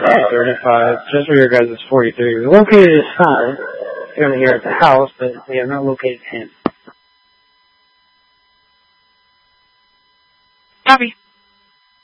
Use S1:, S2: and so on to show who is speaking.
S1: 35. Just for your guys, it's 43. We located his son down here at the house, but we have not located him.
S2: Copy.